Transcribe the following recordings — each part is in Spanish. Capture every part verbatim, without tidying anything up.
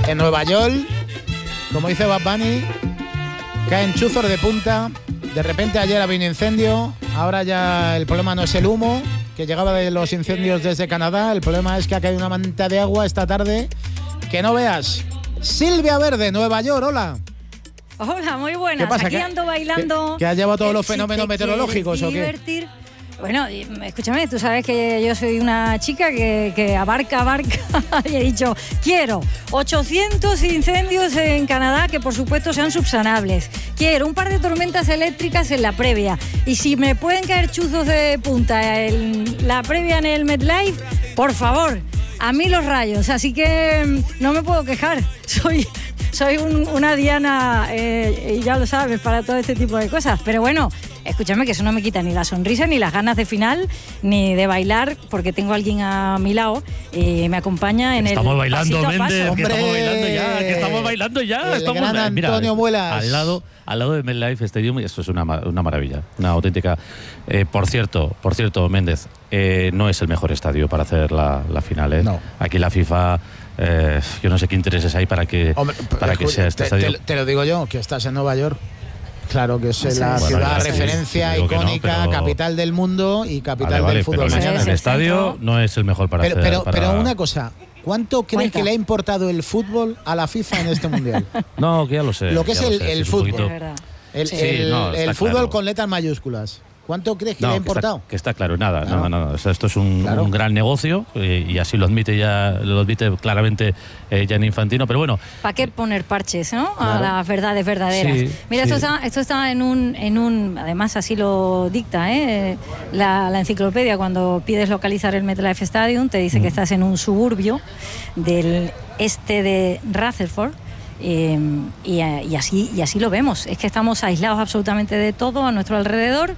En Nueva York, como dice Bad Bunny, caen chuzos de punta. De repente ayer había un incendio, ahora ya el problema no es el humo que llegaba de los incendios desde Canadá, el problema es que ha caído una manta de agua esta tarde que no veas. Silvia Verde, Nueva York, hola. Hola, muy buenas. ¿Qué pasa? Aquí ¿Qué, ando bailando. ¿Que has llevado todos los si fenómenos meteorológicos o qué? Divertir. Bueno, escúchame, tú sabes que yo soy una chica que, que abarca, abarca, y he dicho, quiero ochocientos incendios en Canadá que por supuesto sean subsanables. Quiero un par de tormentas eléctricas en la previa. Y si me pueden caer chuzos de punta en la previa en el MetLife, por favor, a mí los rayos. Así que no me puedo quejar. Soy... Soy un, una diana, eh, y ya lo sabes, para todo este tipo de cosas. Pero bueno, escúchame, que eso no me quita ni la sonrisa, ni las ganas de final, ni de bailar, porque tengo a alguien a mi lado y me acompaña en estamos el bailando, pasito a Méndez, paso. que estamos bailando ya, que estamos bailando ya. El estamos, gran Antonio mira, Muelas. Al lado, al lado de MetLife Stadium, esto es una, una maravilla, una auténtica. Eh, por cierto, por cierto, Méndez, eh, no es el mejor estadio para hacer la, la final. ¿eh? No. Aquí la FIFA... Eh, yo no sé qué intereses hay para que, Hombre, para que sea este te, estadio. te, te lo digo yo, que estás en Nueva York. Claro que es No sé. la Bueno, ciudad ya, referencia sí, icónica, no, pero... capital del mundo y capital vale, vale, del fútbol pero mañana. el estadio no es el mejor para pero, hacer. pero, para... pero una cosa, ¿cuánto crees Cuenta. que le ha importado el fútbol a la FIFA en este mundial? No, que ya lo sé. Lo que es ya el- sé, el es un fútbol. poquito- Es verdad. El, Sí. el- no, está el fútbol claro. con letras mayúsculas. ¿Cuánto crees que No, le ha que está, importado? que está claro, nada, Claro. nada, nada. O sea, esto es un, Claro. un gran negocio eh, y así lo admite ya, lo admite claramente eh, Gianni Infantino, pero bueno. ¿Para qué poner parches, no? Claro. A las verdades verdaderas. Sí, Mira, sí. esto está, esto está en un, en un, además así lo dicta, ¿eh? la, la enciclopedia, cuando pides localizar el MetLife Stadium, te dice Mm. que estás en un suburbio del este de Rutherford. Eh, y, y así y así lo vemos, es que estamos aislados absolutamente de todo a nuestro alrededor,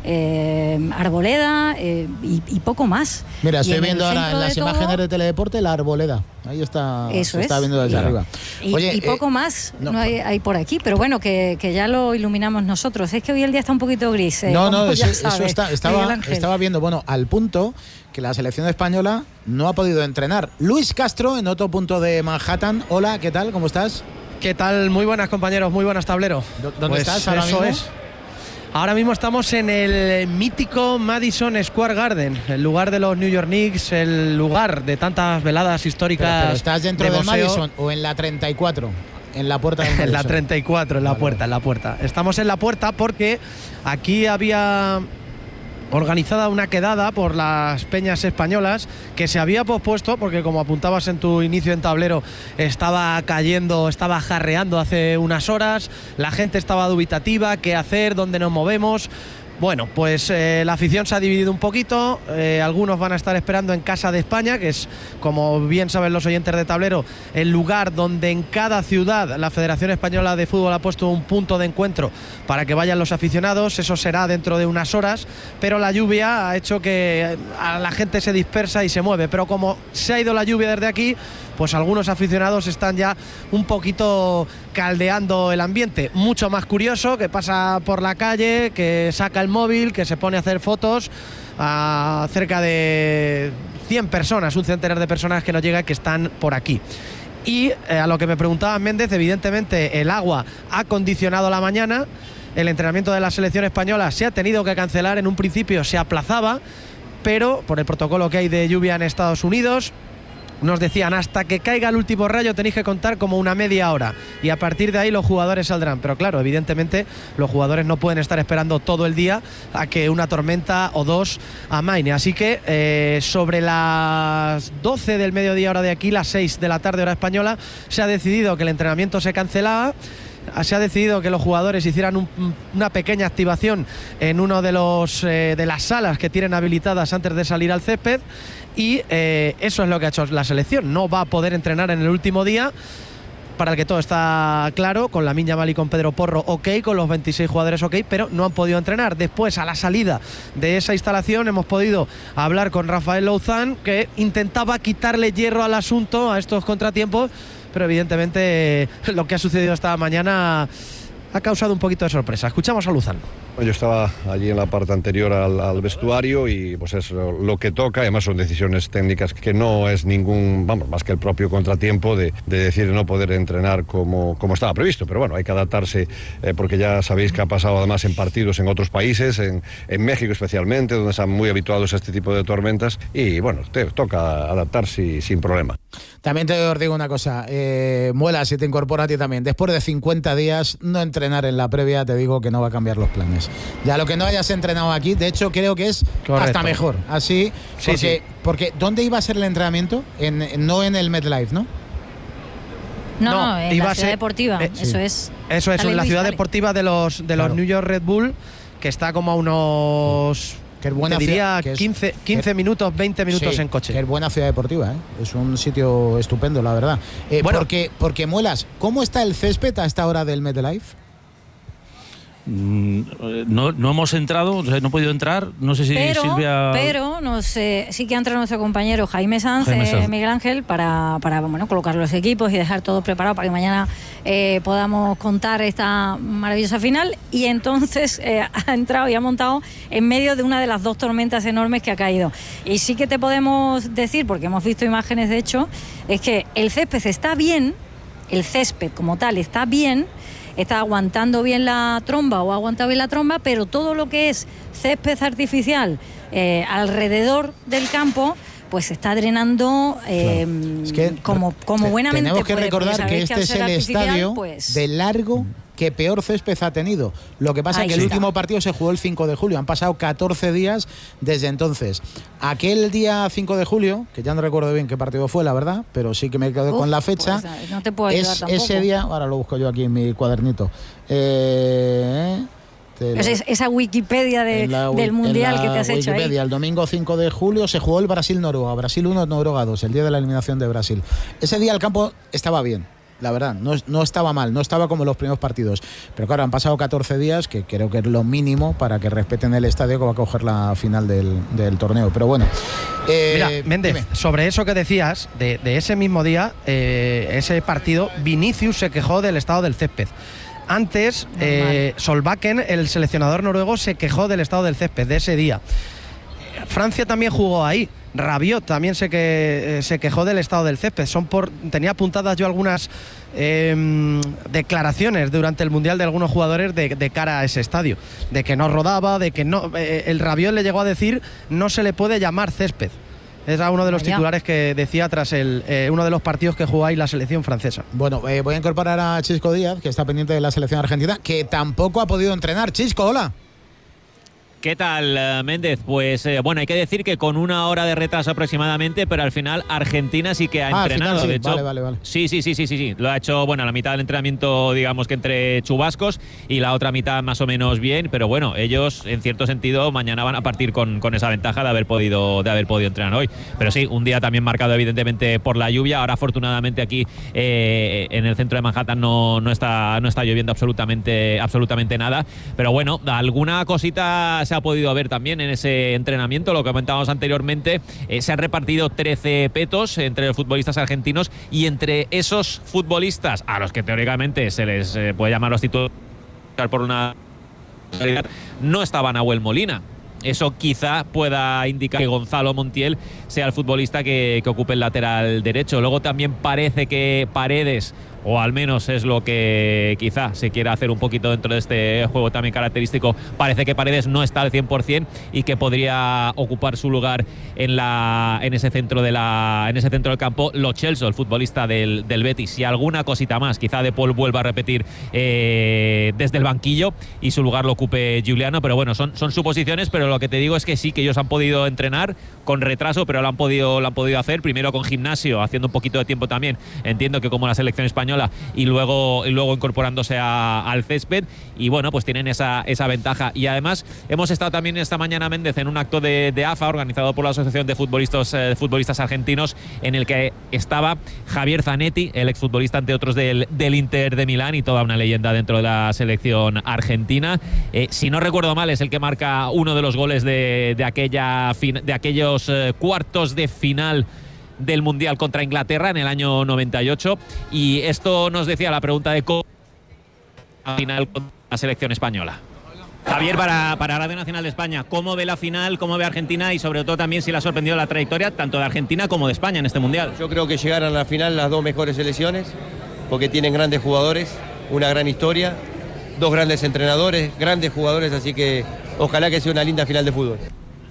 eh, arboleda eh, y, y poco más. Mira, Y estoy en el viendo ahora centro en de las todo- imágenes de Teledeporte la arboleda. Ahí está, Eso se está es. viendo desde Mira. arriba. Y, Oye, y poco eh, más no, no hay, hay por aquí, pero bueno, que, que ya lo iluminamos nosotros. Es que hoy el día está un poquito gris. eh, No, como no, ya eso, eso sabe está- Miguel estaba, Ángel. estaba viendo, bueno, al punto que la selección española no ha podido entrenar. Luis Castro, en otro punto de Manhattan. Hola, ¿qué tal? ¿Cómo estás? ¿Qué tal? Muy buenas, compañeros, muy buenas, tablero. ¿Dó- ¿Dónde Pues estás ahora eso mismo? es. Ahora mismo estamos en el mítico Madison Square Garden, el lugar de los New York Knicks, el lugar de tantas veladas Pero, históricas. pero ¿estás dentro de del boxeo. Madison o en la treinta y cuatro? En la puerta del En la Madison. treinta y cuatro, en la Vale. puerta, en la puerta. Estamos en la puerta porque aquí había organizada una quedada por las peñas españolas que se había pospuesto porque, como apuntabas en tu inicio en tablero, estaba cayendo, estaba jarreando hace unas horas, la gente estaba dubitativa, qué hacer, dónde nos movemos. Bueno, pues eh, la afición se ha dividido un poquito, eh, algunos van a estar esperando en Casa de España, que es, como bien saben los oyentes de tablero, el lugar donde en cada ciudad la Federación Española de Fútbol ha puesto un punto de encuentro para que vayan los aficionados. Eso será dentro de unas horas, pero la lluvia ha hecho que a la gente se dispersa y se mueve, pero como se ha ido la lluvia desde aquí, pues algunos aficionados están ya un poquito caldeando el ambiente. Mucho más curioso, que pasa por la calle, que saca el móvil, que se pone a hacer fotos a cerca de cien personas, un centenar de personas que nos llega, que están por aquí. Y eh, a lo que me preguntaba Méndez, evidentemente el agua ha condicionado la mañana. El entrenamiento de la selección española se ha tenido que cancelar, en un principio se aplazaba, pero por el protocolo que hay de lluvia en Estados Unidos, nos decían, hasta que caiga el último rayo tenéis que contar como una media hora y a partir de ahí los jugadores saldrán. Pero claro, evidentemente los jugadores no pueden estar esperando todo el día a que una tormenta o dos amaine. Así que eh, sobre las doce del mediodía hora de aquí, las seis de la tarde hora española, se ha decidido que el entrenamiento se cancelaba. Se ha decidido que los jugadores hicieran un, una pequeña activación en uno de los eh, de las salas que tienen habilitadas antes de salir al césped y eh, eso es lo que ha hecho la selección. No va a poder entrenar en el último día, para el que todo está claro, con Lamine Yamal y con Pedro Porro, ok, con los veintiséis jugadores, ok, pero no han podido entrenar. Después, a la salida de esa instalación, hemos podido hablar con Rafael Louzán, que intentaba quitarle hierro al asunto, a estos contratiempos, pero evidentemente lo que ha sucedido esta mañana ha causado un poquito de sorpresa. Escuchamos a Louzán. Yo estaba allí en la parte anterior al, al vestuario y pues es lo, lo que toca. Además son decisiones técnicas que no es ningún, vamos, más que el propio contratiempo de, de decir no poder entrenar como, como estaba previsto. Pero bueno, hay que adaptarse eh, porque ya sabéis que ha pasado además en partidos en otros países, en, en México especialmente, donde están muy habituados a este tipo de tormentas y bueno, te toca adaptarse sin problema. También te os digo una cosa, eh, Muela, si te incorpora a ti también, después de cincuenta días no entrenar en la previa, te digo que no va a cambiar los planes. Ya lo que no hayas entrenado aquí, de hecho creo que es Correcto. hasta mejor, así, sí, porque, sí. porque ¿dónde iba a ser el entrenamiento? En, no en el MetLife, ¿no? No, no, en iba la ciudad ser, deportiva, eh, eso sí. es. Eso es, en la ciudad deportiva de los, de los claro. New York Red Bull, que está como a unos... Que es buena te diría ciudad, que quince, quince que, minutos, veinte minutos sí, en coche. Que es buena ciudad deportiva, ¿eh? Es un sitio estupendo, la verdad. Eh, bueno, porque, porque Muelas, ¿cómo está el césped a esta hora del MetLife? No, no hemos entrado, o sea, no he podido entrar, no sé si pero, Silvia... Pero no sé, sí que ha entrado nuestro compañero Jaime Sanz, Jaime Sanz. Eh, Miguel Ángel, para, para bueno, colocar los equipos y dejar todo preparado para que mañana eh, podamos contar esta maravillosa final. Y entonces eh, ha entrado y ha montado en medio de una de las dos tormentas enormes que ha caído. Y sí que te podemos decir, porque hemos visto imágenes de hecho, es que el césped está bien, el césped como tal está bien, está aguantando bien la tromba o ha aguantado bien la tromba, pero todo lo que es césped artificial eh, alrededor del campo pues se está drenando eh, claro. es que como, como te, buenamente tenemos que puede, recordar que este que es el estadio pues... de largo que peor césped ha tenido. Lo que pasa es que el está. último partido se jugó el cinco de julio. Han pasado catorce días desde entonces. Aquel día cinco de julio, que ya no recuerdo bien qué partido fue, la verdad, pero sí que me quedo con la fecha. Pues, no te puedo ayudar es tampoco. Ese día, ahora lo busco yo aquí en mi cuadernito. Eh... Lo, esa Wikipedia de, la, del Mundial que te has Wikipedia, hecho ahí. El domingo cinco de julio se jugó el Brasil-Noruega. Brasil uno, Noruega dos, el día de la eliminación de Brasil. Ese día el campo estaba bien. La verdad, no, no estaba mal, no estaba como los primeros partidos. Pero claro, han pasado catorce días, que creo que es lo mínimo para que respeten el estadio que va a coger la final del, del torneo. Pero bueno. Eh, Mira, Méndez, dime. Sobre eso que decías, de, de ese mismo día, eh, ese partido, Vinicius se quejó del estado del césped. Antes, eh, Solbakken, el seleccionador noruego, se quejó del estado del césped de ese día. Francia también jugó ahí. Rabiot también se, que, eh, se quejó del estado del césped. Son por, tenía apuntadas yo algunas eh, declaraciones durante el Mundial de algunos jugadores de, de cara a ese estadio. De que no rodaba, de que no... Eh, el Rabiot le llegó a decir no se le puede llamar césped. Era uno de los titulares que decía tras el eh, uno de los partidos que jugó ahí la selección francesa. Bueno, eh, voy a incorporar a Chisco Díaz, que está pendiente de la selección argentina, que tampoco ha podido entrenar. Chisco, hola. ¿Qué tal, Méndez? Pues eh, bueno, hay que decir que con una hora de retraso aproximadamente, pero al final Argentina sí que ha ah, entrenado. Final, sí. De hecho, vale, vale, vale. Sí, sí, sí, sí, sí, sí. Lo ha hecho, bueno, la mitad del entrenamiento, digamos que entre chubascos, y la otra mitad más o menos bien, pero bueno, ellos, en cierto sentido, mañana van a partir con, con esa ventaja de haber podido, de haber podido entrenar hoy. Pero sí, un día también marcado evidentemente por la lluvia. Ahora, afortunadamente, aquí eh, en el centro de Manhattan no, no está, no está lloviendo absolutamente, absolutamente nada. Pero bueno, alguna cosita se ha podido ver también en ese entrenamiento, lo que comentábamos anteriormente. Eh, se han repartido trece petos entre los futbolistas argentinos, y entre esos futbolistas a los que teóricamente se les eh, puede llamar los titulares por una realidad, no estaba Nahuel Molina. Eso quizá pueda indicar que Gonzalo Montiel sea el futbolista que, que ocupe el lateral derecho. Luego también parece que Paredes, o al menos es lo que quizá se quiera hacer un poquito dentro de este juego también característico, parece que Paredes no está al cien por cien y que podría ocupar su lugar en la en ese centro de la en ese centro del campo Lo Celso, el futbolista del, del Betis. Y alguna cosita más, quizá De Paul vuelva a repetir eh, desde el banquillo y su lugar lo ocupe Giuliano, pero bueno, son, son suposiciones. Pero lo que te digo es que sí, que ellos han podido entrenar con retraso, pero lo han podido, lo han podido hacer, primero con gimnasio, haciendo un poquito de tiempo también, entiendo que como la selección española, y luego, y luego incorporándose a, al césped, y bueno, pues tienen esa, esa ventaja. Y además hemos estado también esta mañana, Méndez, en un acto de, de A F A organizado por la Asociación de Futbolistas, eh, Futbolistas Argentinos, en el que estaba Javier Zanetti, el exfutbolista, entre otros, del, del Inter de Milán y toda una leyenda dentro de la selección argentina. Eh, si no recuerdo mal, es el que marca uno de los goles de, de, aquella, de aquellos eh, cuartos de final del Mundial contra Inglaterra en el año noventa y ocho, y esto nos decía la pregunta de cómo al final con la selección española. Javier, para, para Radio Nacional de España, ¿cómo ve la final, cómo ve Argentina y sobre todo también si le ha sorprendido la trayectoria tanto de Argentina como de España en este Mundial? Yo creo que llegaron a la final las dos mejores selecciones porque tienen grandes jugadores, una gran historia, dos grandes entrenadores, grandes jugadores, así que ojalá que sea una linda final de fútbol.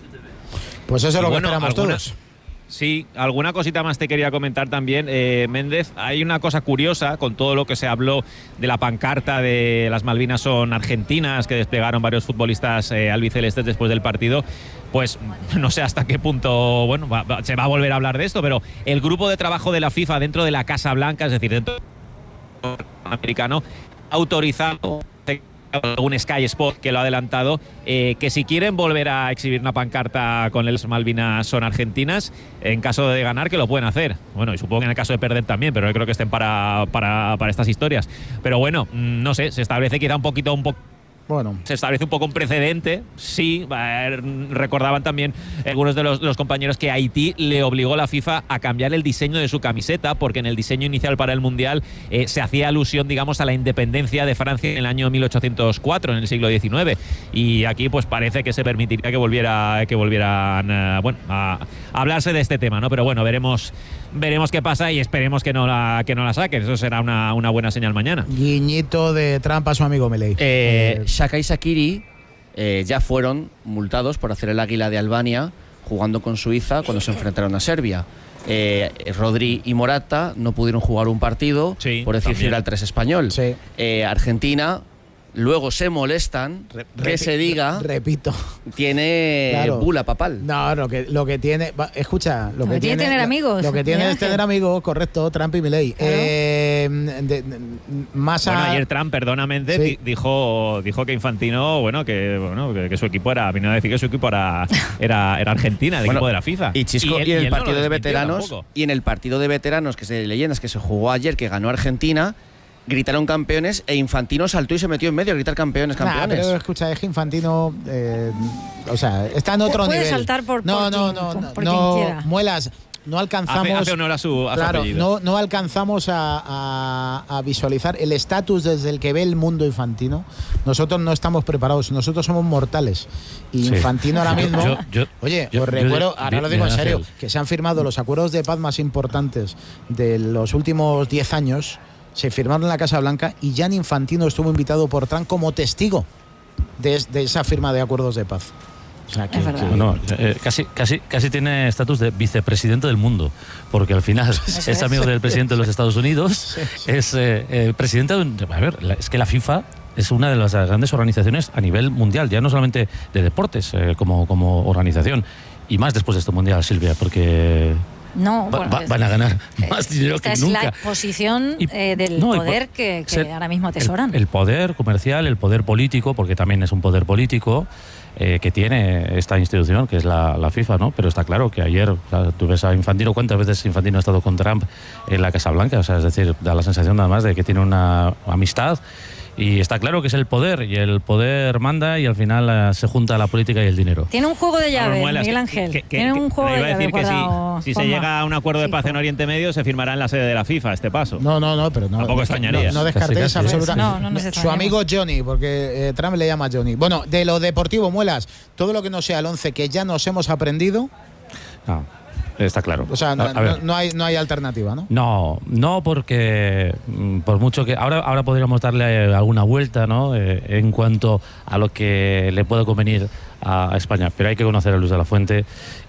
Pues eso es lo bueno, que esperamos alguna, todos. Sí, alguna cosita más te quería comentar también, eh, Méndez. Hay una cosa curiosa con todo lo que se habló de la pancarta de las Malvinas son argentinas que desplegaron varios futbolistas eh, albicelestes después del partido. Pues no sé hasta qué punto, bueno, va, va, se va a volver a hablar de esto, pero el grupo de trabajo de la FIFA dentro de la Casa Blanca, es decir, dentro del americano, ha autorizado algún Sky Sport que lo ha adelantado, eh, que si quieren volver a exhibir una pancarta con las Malvinas son argentinas, en caso de ganar que lo pueden hacer. Bueno, y supongo que en el caso de perder también, pero no creo que estén para, para, para estas historias. Pero bueno, no sé, se establece quizá un poquito un poco Bueno. Se establece un poco un precedente, sí. Recordaban también algunos de los, de los compañeros que Haití le obligó a la FIFA a cambiar el diseño de su camiseta, porque en el diseño inicial para el Mundial eh, se hacía alusión, digamos, a la independencia de Francia en el año mil ochocientos cuatro, en el siglo diecinueve. Y aquí pues parece que se permitiría que volviera que volvieran uh, bueno, a, a hablarse de este tema, ¿no? Pero bueno, veremos veremos qué pasa y esperemos que no la, que no la saquen. Eso será una, una buena señal mañana. Guiñito de Trump a su amigo Milei. Eh, Shaka y Shaqiri eh, ya fueron multados por hacer el águila de Albania jugando con Suiza cuando se enfrentaron a Serbia. Eh, Rodri y Morata no pudieron jugar un partido sí, por decir Gibraltar español. Sí. Eh, Argentina luego se molestan Re- que repi- se diga repito tiene Claro. bula papal. No, lo que, lo que tiene. va, Escucha, lo, Lo que tiene tiene tener amigos, Lo que tiene Miguel es tener Ángel. amigos, correcto, Trump y Milei. Claro. Eh, de- de- más a. Bueno, ayer Trump, perdóname, Sí. di- dijo, dijo que Infantino, bueno, que bueno, que, que su equipo era, vino a decir que su equipo era, era, era Argentina, el Bueno, equipo de la FIFA. Y Chisco, y, él- en el él no partido lo de desmintió veteranos, tampoco. y en el partido de veteranos que es de leyendas que se jugó ayer, que ganó Argentina, gritaron campeones e Infantino saltó y se metió en medio a gritar campeones, Nah, campeones. pero escucha, es que Infantino, eh, o sea, está en otro Puede nivel. saltar por- no, por no, quien- no, por- no, por no, quien quiera. Muelas, no alcanzamos. Hace, hace honor a su, a su Claro, apellido. no, no alcanzamos a, a- a visualizar el estatus desde el que ve el mundo Infantino. Nosotros no estamos preparados, nosotros somos mortales. Y Sí. Infantino ahora mismo. Yo- yo- oye, yo- os yo- recuerdo, yo- ahora lo yo- digo en Miguel serio, Ángel. que se han firmado los acuerdos de paz más importantes de los últimos diez años. Se firmaron en la Casa Blanca y Gianni Infantino estuvo invitado por Trump como testigo de, de esa firma de acuerdos de paz. O sea, que, Es verdad. que- Bueno, eh, casi, casi, casi tiene estatus de vicepresidente del mundo, porque al final Eso es amigo del presidente de los Estados Unidos, es eh, eh, presidente de un- A ver, la- es que la FIFA es una de las grandes organizaciones a nivel mundial, ya no solamente de deportes eh, como, como organización, y más después de este mundial, Silvia, porque No, va- bueno, va- es- van a ganar más dinero esta que es nunca. la posición Y- eh, del no, y po- poder que, que ser- ahora mismo atesoran. El, el poder comercial, el poder político, porque también es un poder político eh, que tiene esta institución, que es la, la FIFA, ¿no? Pero está claro que ayer, o sea, tú ves a Infantino, ¿cuántas veces Infantino ha estado con Trump en la Casa Blanca? O sea, es decir, da la sensación nada más de que tiene una amistad. Y está claro que es el poder, y el poder manda, y al final eh, se junta la política y el dinero. Tiene un juego de Vamos, llaves, Muelas, Miguel que- Ángel. que- que- Tiene un que- juego iba de a llaves decir que guardado, si, si se Juanma. llega a un acuerdo de paz Fijo. en Oriente Medio, se firmará en la sede de la FIFA este paso. No, no, no, pero no. Tampoco no, extrañaría. No, no descartéis Casi, casi. absolutamente. No, no nos Su extrañamos. amigo Johnny, porque eh, Trump le llama Johnny. Bueno, de lo deportivo, Muelas, todo lo que no sea el once que ya nos hemos aprendido, Ah, está claro. o sea, no, A- a ver. no- no hay, no hay alternativa, ¿no? No, no porque mm, por mucho que ahora ahora podríamos darle alguna vuelta, ¿no? Eh, en cuanto a lo que le puede convenir a, a España, pero hay que conocer a Luis de la Fuente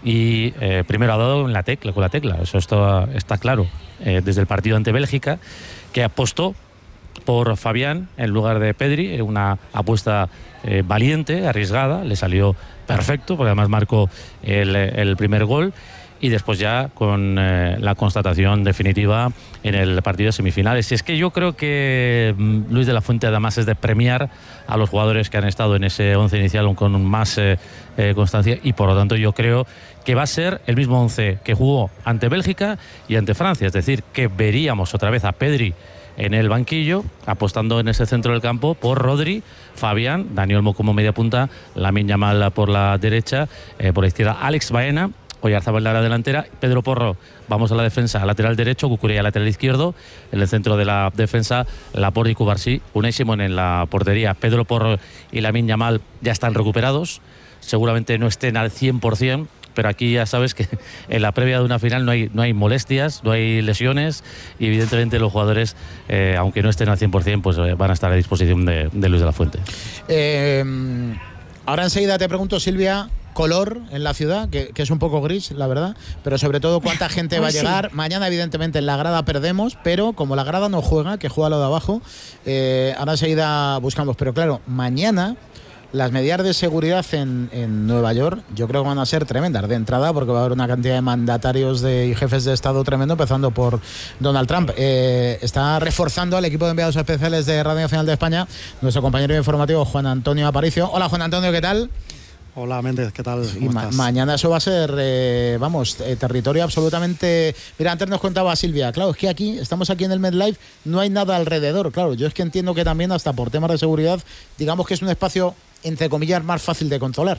y eh, primero ha dado en la tecla con la tecla, eso está, está claro. Eh, desde el partido ante Bélgica, que apostó por Fabián en lugar de Pedri, eh, una apuesta eh, valiente, arriesgada, le salió perfecto, porque además marcó el, el primer gol. Y después ya con eh, la constatación definitiva en el partido de semifinales. Y es que yo creo que mm, Luis de la Fuente además es de premiar a los jugadores que han estado en ese once inicial con más eh, eh, constancia, y por lo tanto yo creo que va a ser el mismo once que jugó ante Bélgica y ante Francia. Es decir, que veríamos otra vez a Pedri en el banquillo, apostando en ese centro del campo por Rodri, Fabián, Dani Olmo como media punta, Lamine Yamal por la derecha, eh, por la izquierda Alex Baena Oyarzabal en la delantera, Pedro Porro, vamos a la defensa, lateral derecho, Cucurella lateral izquierdo, en el centro de la defensa, Laporte y Cubarsí, Unai Simón en la portería, Pedro Porro y Lamine Yamal ya están recuperados, seguramente no estén al cien por cien, pero aquí ya sabes que en la previa de una final no hay, no hay molestias, no hay lesiones y evidentemente los jugadores, eh, aunque no estén al cien por cien, pues eh, van a estar a disposición de, de Luis de la Fuente. Eh, ahora enseguida te pregunto, Silvia, color en la ciudad, que, que es un poco gris, la verdad, pero sobre todo cuánta gente va a llegar. Sí. Mañana, evidentemente, en la grada perdemos, pero como la grada no juega, que juega lo de abajo, eh, ahora enseguida buscamos. Pero claro, mañana las medidas de seguridad en, en Nueva York yo creo que van a ser tremendas de entrada, porque va a haber una cantidad de mandatarios de, y jefes de Estado tremendo, empezando por Donald Trump. Eh, está reforzando al equipo de enviados especiales de Radio Nacional de España nuestro compañero informativo Juan Antonio Aparicio. Hola, Juan Antonio, ¿qué tal? Hola, Méndez, ¿qué tal? Y ma- mañana eso va a ser, eh, vamos, eh, territorio absolutamente... Mira, antes nos contaba Silvia, claro, es que aquí, estamos aquí en el MetLife, no hay nada alrededor, claro, yo es que entiendo que también hasta por temas de seguridad, digamos que es un espacio, entre comillas, más fácil de controlar.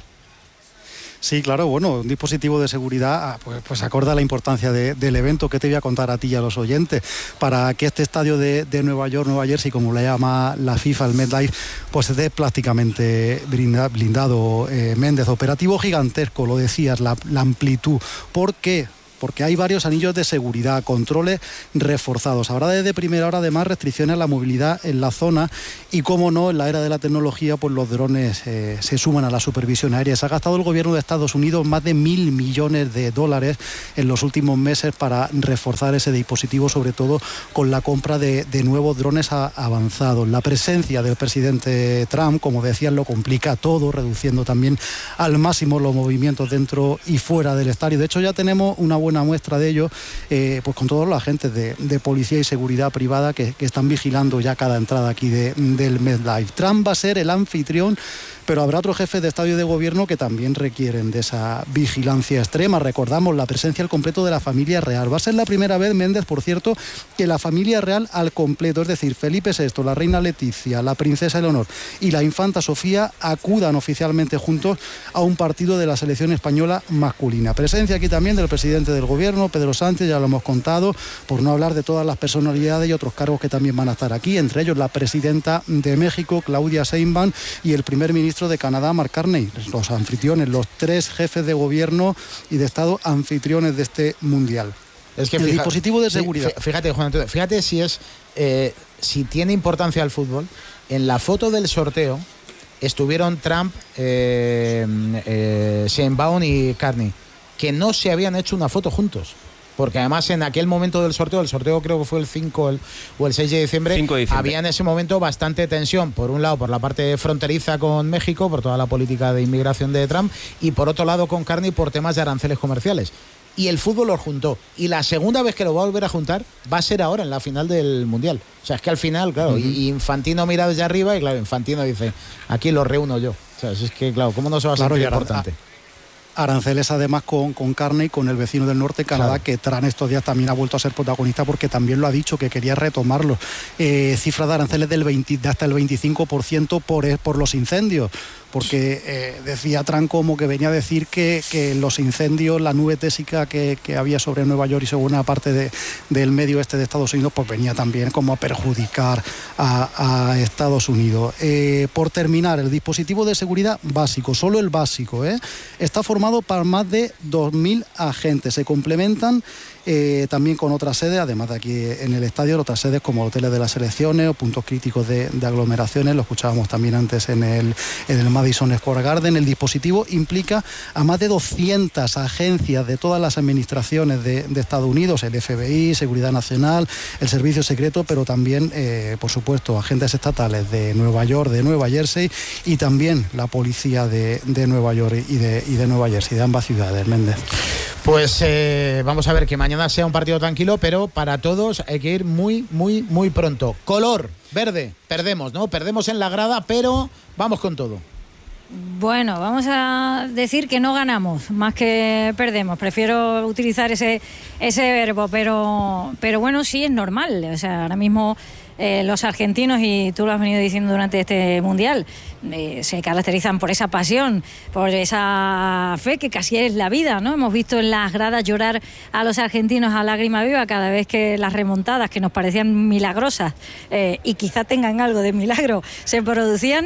Sí, claro, bueno, un dispositivo de seguridad pues, pues acorda la importancia de, del evento que te voy a contar a ti y a los oyentes, para que este estadio de, de Nueva York, Nueva Jersey, como le llama la FIFA, el MetLife, pues esté prácticamente blindado, eh, Méndez. Operativo gigantesco, lo decías, la, la amplitud. ¿Por qué? Porque hay varios anillos de seguridad, controles reforzados. Habrá desde primera hora además restricciones a la movilidad en la zona y, como no, en la era de la tecnología, pues los drones eh, se suman a la supervisión aérea. Se ha gastado el gobierno de Estados Unidos más de mil millones de dólares en los últimos meses para reforzar ese dispositivo, sobre todo con la compra de, de nuevos drones a, avanzados. La presencia del presidente Trump, como decían, lo complica todo, reduciendo también al máximo los movimientos dentro y fuera del estadio. De hecho, ya tenemos una buena una muestra de ello, eh, pues con todos los agentes de, de policía y seguridad privada que, que están vigilando ya cada entrada aquí de, del MetLife. Trump va a ser el anfitrión, pero habrá otros jefes de estadio de gobierno que también requieren de esa vigilancia extrema. Recordamos la presencia al completo de la familia real. Va a ser la primera vez, Méndez, por cierto, que la familia real al completo, es decir, Felipe sexto, la reina Leticia, la princesa Eleonor y la infanta Sofía, acudan oficialmente juntos a un partido de la selección española masculina. Presencia aquí también del presidente del gobierno, Pedro Sánchez, ya lo hemos contado, por no hablar de todas las personalidades y otros cargos que también van a estar aquí, entre ellos la presidenta de México, Claudia Sheinbaum, y el primer ministro de Canadá, Mark Carney, los anfitriones, los tres jefes de gobierno y de Estado anfitriones de este mundial. Es que el fija, dispositivo de seguridad. Fíjate, Juan Antonio, fíjate si es eh, si tiene importancia el fútbol. En la foto del sorteo estuvieron Trump, eh, eh, Sheinbaum y Carney, que no se habían hecho una foto juntos. Porque además en aquel momento del sorteo, el sorteo creo que fue el cinco el, o el seis de diciembre, cinco de diciembre, había en ese momento bastante tensión. Por un lado, por la parte fronteriza con México, por toda la política de inmigración de Trump, y por otro lado con Carney por temas de aranceles comerciales. Y el fútbol los juntó. Y la segunda vez que lo va a volver a juntar va a ser ahora, en la final del Mundial. O sea, es que al final, claro, uh-huh. y Infantino mira desde arriba y claro, Infantino dice, aquí los reúno yo. O sea, es que claro, ¿cómo no se va a sentir claro, importante? Aranceles además con, con Carney, con el vecino del norte, Canadá, claro, que tras estos días también ha vuelto a ser protagonista porque también lo ha dicho que quería retomarlo. Eh, cifra de aranceles del veinte, de hasta el veinticinco por ciento por, por los incendios. Porque eh, decía Trump como que venía a decir que, que los incendios, la nube tésica que, que había sobre Nueva York y sobre una parte de, del medio oeste de Estados Unidos, pues venía también como a perjudicar a, a Estados Unidos. Eh, por terminar, el dispositivo de seguridad básico, solo el básico, ¿eh? está formado por más de dos mil agentes. Se complementan Eh, también con otras sedes, además de aquí en el estadio, otras sedes como hoteles de las selecciones o puntos críticos de, de aglomeraciones, lo escuchábamos también antes en el, en el Madison Square Garden. El dispositivo implica a más de doscientas agencias de todas las administraciones de, de Estados Unidos, el F B I, Seguridad Nacional, el Servicio Secreto, pero también, eh, por supuesto, agentes estatales de Nueva York, de Nueva Jersey y también la policía de, de Nueva York y de, y de Nueva Jersey, de ambas ciudades, Méndez. Pues eh, vamos a ver que mañana sea un partido tranquilo, pero para todos hay que ir muy, muy, muy pronto. Color verde, perdemos, ¿no? Perdemos en la grada, pero vamos con todo. Bueno, vamos a decir que no ganamos, más que perdemos. Prefiero utilizar ese, ese verbo, pero, pero bueno, sí es normal. O sea, ahora mismo eh, los argentinos, y tú lo has venido diciendo durante este Mundial, eh, se caracterizan por esa pasión, por esa fe que casi es la vida, ¿no? Hemos visto en las gradas llorar a los argentinos a lágrima viva cada vez que las remontadas, que nos parecían milagrosas, eh, y quizá tengan algo de milagro, se producían,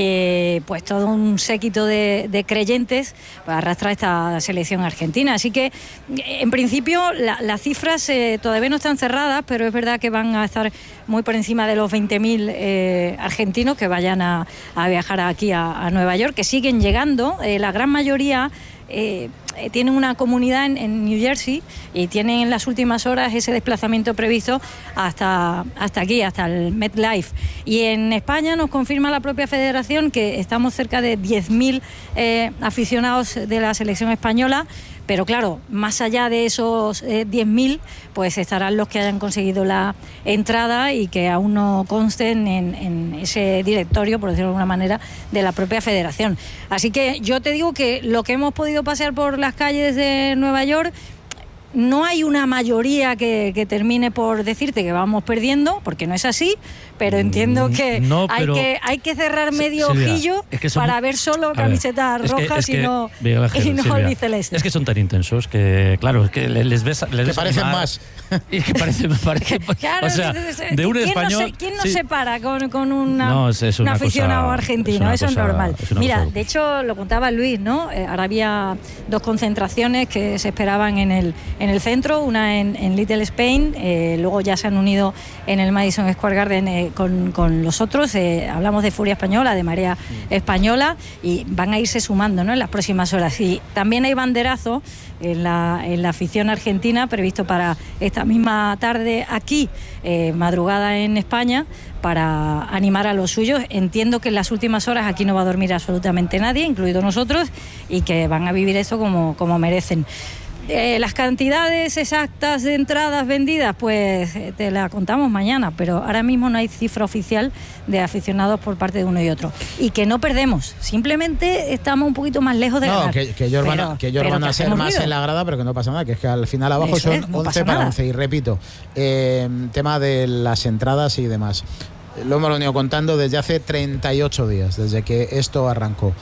y pues todo un séquito de, de creyentes pues, arrastra esta selección argentina. Así que, en principio, la, las cifras eh, todavía no están cerradas, pero es verdad que van a estar muy por encima de los veinte mil eh, argentinos que vayan a, a viajar aquí a, a Nueva York, que siguen llegando. Eh, la gran mayoría eh, tienen una comunidad en, en New Jersey y tienen en las últimas horas ese desplazamiento previsto hasta, hasta aquí, hasta el MetLife. Y en España nos confirma la propia federación que estamos cerca de diez mil eh, aficionados de la selección española. Pero claro, más allá de esos eh, diez mil, pues estarán los que hayan conseguido la entrada y que aún no consten en, en ese directorio, por decirlo de alguna manera, de la propia federación. Así que yo te digo que lo que hemos podido pasear por las calles de Nueva York, no hay una mayoría que, que termine por decirte que vamos perdiendo, porque no es así, pero entiendo que, no, pero hay, que hay que cerrar medio Silvia, ojillo es que son, para ver solo camisetas es que, rojas es que, y no, Miguel Ángel, y no Silvia, albicelestes. Es que son tan intensos que, claro, es que les ves... Les que ves parecen animar, más. Y que parecen... Parece, claro, o sea, de un ¿quién español... No se, ¿Quién no sí. se para con, con una, no, es, es un una aficionado cosa, argentino? es una Eso cosa, es normal. Es una Mira, cosa. de hecho, lo contaba Luis, ¿no? Eh, ahora había dos concentraciones que se esperaban en el, en el centro, una en, en Little Spain, eh, luego ya se han unido en el Madison Square Garden eh, con, con los otros. Eh, hablamos de Furia Española, de Marea Española, y van a irse sumando, ¿no?, en las próximas horas. Y también hay banderazo en la, en la afición argentina previsto para esta misma tarde aquí, eh, madrugada en España, para animar a los suyos. Entiendo que en las últimas horas aquí no va a dormir absolutamente nadie, incluido nosotros, y que van a vivir eso como, como merecen. Eh, las cantidades exactas de entradas vendidas, pues eh, te la contamos mañana, pero ahora mismo no hay cifra oficial de aficionados por parte de uno y otro. Y que no perdemos, simplemente estamos un poquito más lejos de no, ganar. que, que ellos pero, van a, que ellos van a ser más ruido en la grada, pero que no pasa nada, que es que al final abajo Eso son es, no once para once. Y repito, eh, tema de las entradas y demás, lo hemos venido contando desde hace treinta y ocho días, desde que esto arrancó.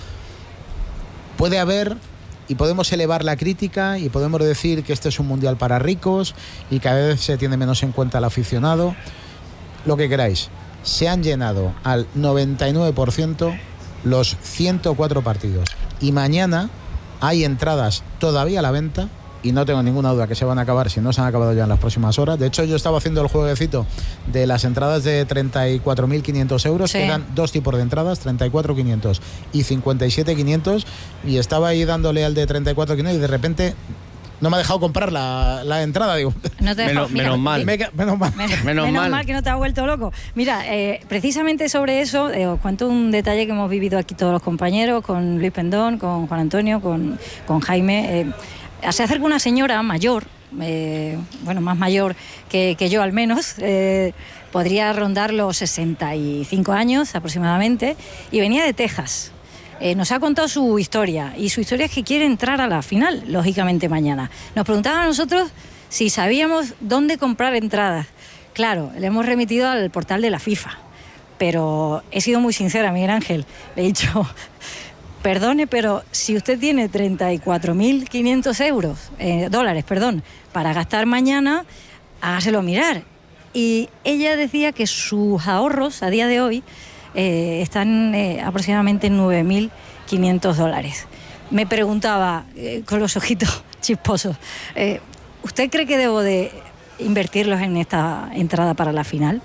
Puede haber... y podemos elevar la crítica y podemos decir que este es un mundial para ricos y cada vez se tiene menos en cuenta al aficionado, lo que queráis. Se han llenado al noventa y nueve por ciento los ciento cuatro partidos y mañana hay entradas todavía a la venta y no tengo ninguna duda que se van a acabar, si no se han acabado ya en las próximas horas. De hecho, yo estaba haciendo el jueguecito de las entradas de treinta y cuatro mil quinientos euros, sí. que eran dos tipos de entradas, treinta y cuatro mil quinientos y cincuenta y siete mil quinientos, y estaba ahí dándole al de treinta y cuatro mil quinientos y de repente no me ha dejado comprar la, la entrada, digo. No te menos, mira, menos mal. Me, menos mal. Menos, Menos menos mal. mal que no te ha vuelto loco. Mira, eh, precisamente sobre eso, eh, os cuento un detalle que hemos vivido aquí todos los compañeros, con Luis Pendón, con Juan Antonio, con, con Jaime. Eh, se acerca una señora mayor, eh, bueno, más mayor que, que yo al menos, eh, podría rondar los sesenta y cinco años aproximadamente, y venía de Texas. Eh, nos ha contado su historia, y su historia es que quiere entrar a la final, lógicamente mañana. Nos preguntaba a nosotros si sabíamos dónde comprar entradas. Claro, le hemos remitido al portal de la FIFA, pero he sido muy sincera, Miguel Ángel. Le he dicho, perdone, pero si usted tiene treinta y cuatro mil quinientos euros, eh, dólares, perdón, para gastar mañana, hágaselo mirar. Y ella decía que sus ahorros a día de hoy eh, están eh, aproximadamente en nueve mil quinientos dólares. Me preguntaba, eh, con los ojitos chisposos, eh, ¿usted cree que debo de invertirlos en esta entrada para la final?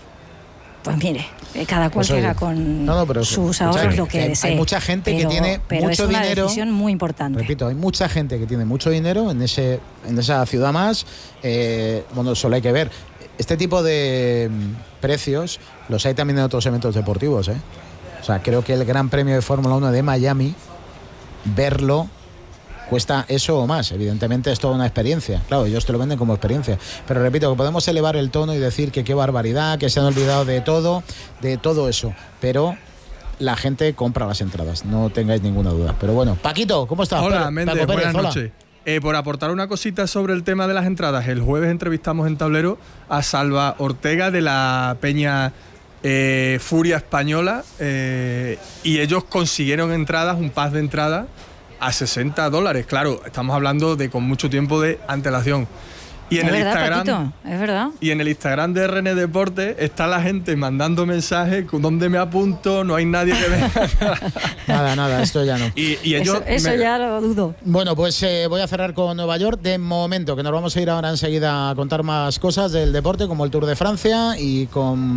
Pues mire, cada cual Pues oye, que haga con no, no, pero sus escucha, ahorros que- lo que que hay- desee. hay mucha gente que pero, tiene pero mucho es una dinero. decisión muy importante. Repito, hay mucha gente que tiene mucho dinero en ese en esa ciudad más. Eh, bueno, solo hay que ver. Este tipo de mm, precios los hay también en otros eventos deportivos, ¿eh? O sea, creo que el Gran Premio de Fórmula uno de Miami, verlo cuesta eso o más. Evidentemente es toda una experiencia. Claro, ellos te lo venden como experiencia. Pero repito, que podemos elevar el tono y decir que qué barbaridad, que se han olvidado de todo, de todo eso. Pero la gente compra las entradas, no tengáis ninguna duda. Pero bueno, Paquito, ¿cómo estás? Hola, Paco Méndez, Pérez, buenas hola. noches. Eh, por aportar una cosita sobre el tema de las entradas, el jueves entrevistamos en Tablero a Salva Ortega de la Peña eh, Furia Española eh, y ellos consiguieron entradas, un pack de entradas a sesenta dólares. Claro, estamos hablando de con mucho tiempo de antelación. Y en es el verdad, Instagram, Paquito, es verdad. Y en el Instagram de R N Deportes está la gente mandando mensajes con dónde me apunto, no hay nadie que venga. Nada, nada, esto ya no. Y, y ellos Eso, eso me- ya lo dudo. Bueno, pues eh, voy a cerrar con Nueva York de momento, que nos vamos a ir ahora enseguida a contar más cosas del deporte, como el Tour de Francia, y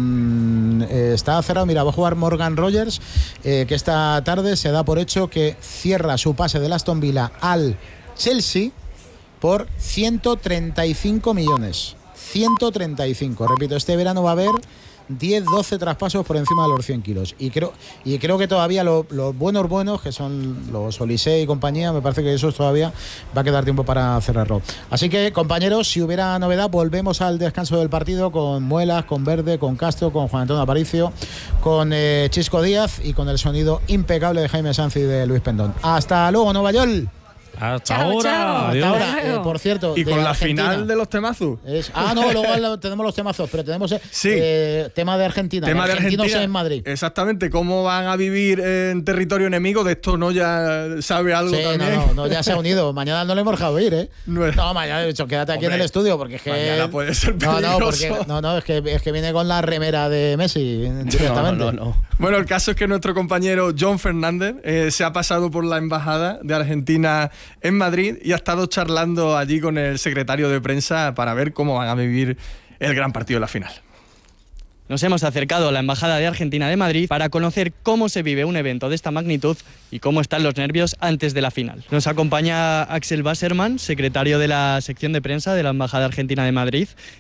con eh, está cerrado, mira, va a jugar Morgan Rogers, eh, que esta tarde se da por hecho que cierra su pase del Aston Villa al Chelsea por ciento treinta y cinco millones. ciento treinta y cinco. Repito, este verano va a haber diez, doce traspasos por encima de los cien kilos. Y creo, y creo que todavía lo- los buenos buenos, que son los Olise y compañía, me parece que esos todavía va a quedar tiempo para cerrarlo. Así que, compañeros, si hubiera novedad, volvemos al descanso del partido con Muelas, con Verde, con Castro, con Juan Antonio Aparicio, con eh, Chisco Díaz y con el sonido impecable de Jaime Sanz y de Luis Pendón. Hasta luego, Nueva York. Hasta Chao, ahora. chao. Adiós. Hasta ahora, luego. eh, por cierto. y de con la Argentina. final de los temazos. Es- ah, no, luego lo- tenemos los temazos, pero tenemos eh, Sí. eh, tema de Argentina. Tema de argentinos Argentina en Madrid. Exactamente, cómo van a vivir en territorio enemigo, de esto no ya sabe algo Sí, no, también. no, no, ya se ha unido. Mañana no le hemos dejado ir, ¿eh? No es- No, mañana he dicho, quédate aquí Hombre, en el estudio, porque es que. mañana puede ser No, no, peligroso. porque. No, no, es que, es que viene con la remera de Messi directamente. No, no, no. Bueno, el caso es que nuestro compañero John Fernández eh, se ha pasado por la embajada de Argentina en Madrid y ha estado charlando allí con el secretario de prensa para ver cómo van a vivir el gran partido de la final. Nos hemos acercado a la Embajada de Argentina de Madrid para conocer cómo se vive un evento de esta magnitud y cómo están los nervios antes de la final. Nos acompaña Axel Basserman, secretario de la sección de prensa de la Embajada Argentina de Madrid.